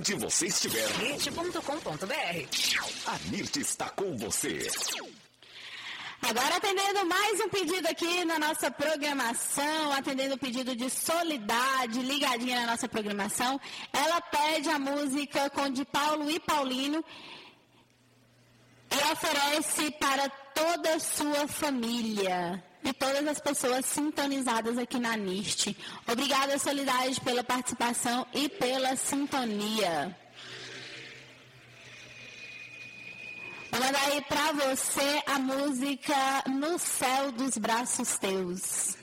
onde você estiver. Mirte.com.br. A Mirte está com você. Agora atendendo mais um pedido aqui na nossa programação, atendendo o pedido de Soledade, ligadinha na nossa programação. Ela pede a música com de Paulo e Paulino e oferece para toda a sua família e todas as pessoas sintonizadas aqui na NIST. Obrigada, Soledade, pela participação e pela sintonia. Vou mandar aí pra você a música No Céu dos Braços Teus.